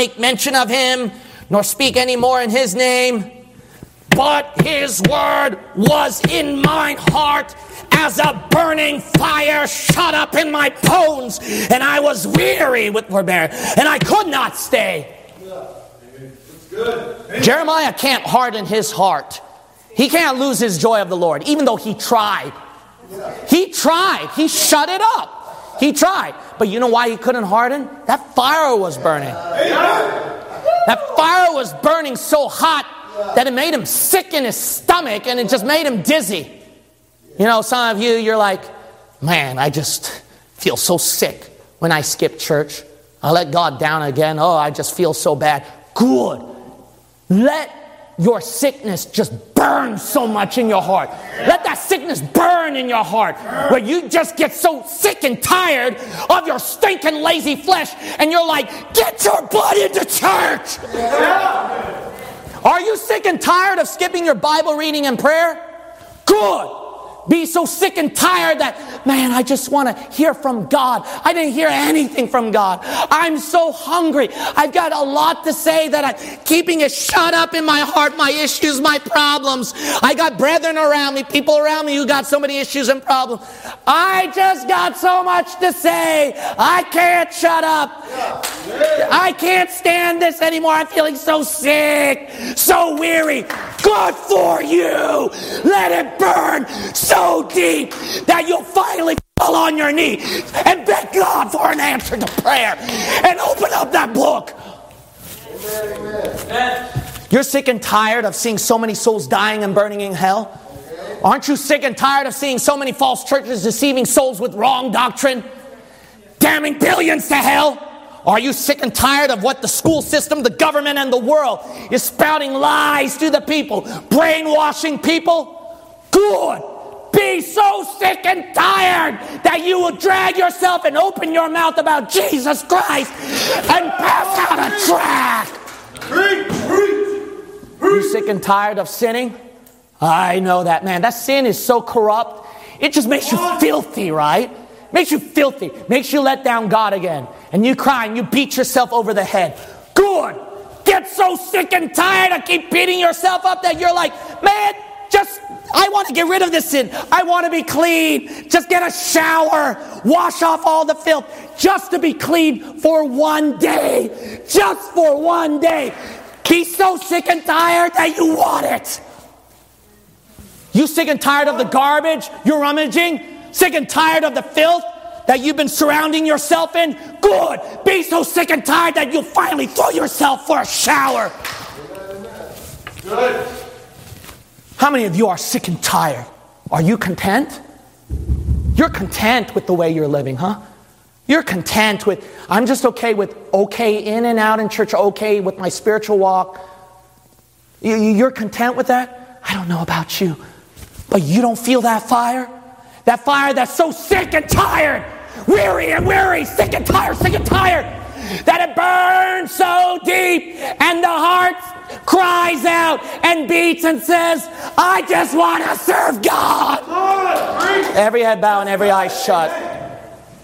make mention of him, nor speak any more in his name. But his word was in mine heart as a burning fire shut up in my bones, and I was weary with forbearance, and I could not stay. That's good. Jeremiah can't harden his heart. He can't lose his joy of the Lord, even though he tried. He tried. He shut it up. He tried. But you know why he couldn't harden? That fire was burning. That fire was burning so hot that it made him sick in his stomach, and it just made him dizzy. You know, some of you, you're like, man, I just feel so sick when I skip church. I let God down again. Oh, I just feel so bad. Good. Let your sickness just burn so much in your heart. Let that sickness burn in your heart, where you just get so sick and tired of your stinking lazy flesh, and you're like, get your butt into church. Are you sick and tired of skipping your Bible reading and prayer? Good. Be so sick and tired that, man, I just want to hear from God. I didn't hear anything from God. I'm so hungry. I've got a lot to say that I'm keeping it shut up in my heart, my issues, my problems. I got brethren around me, people around me who got so many issues and problems. I just got so much to say. I can't shut up. I can't stand this anymore. I'm feeling so sick, so weary. Good for you. Let it burn so deep that you'll finally fall on your knee and beg God for an answer to prayer and open up that book. Amen. You're sick and tired of seeing so many souls dying and burning in hell? Aren't you sick and tired of seeing so many false churches deceiving souls with wrong doctrine, damning billions to hell? Are you sick and tired of what the school system, the government, and the world is spouting lies to the people, brainwashing people? Good. Be so sick and tired that you will drag yourself and open your mouth about Jesus Christ and pass out a tract. You sick and tired of sinning? I know that, man. That sin is so corrupt. It just makes you filthy, right? Makes you filthy. Makes you let down God again. And you cry and you beat yourself over the head. Good. Get so sick and tired of keep beating yourself up that you're like, man, I want to get rid of this sin. I want to be clean. Just get a shower. Wash off all the filth. Just to be clean for one day. Just for one day. Be so sick and tired that you want it. You sick and tired of the garbage you're rummaging? Sick and tired of the filth that you've been surrounding yourself in? Good. Be so sick and tired that you'll finally throw yourself for a shower. Good. How many of you are sick and tired? Are you content? You're content with the way you're living, huh? You're content with, I'm just okay with okay in and out in church, okay with my spiritual walk. You're content with that? I don't know about you, but you don't feel that fire? That fire that's so sick and tired, weary and weary, sick and tired, that it burns so deep, and the heart cries out and beats and says, I just want to serve God. Every head bow and every eye shut.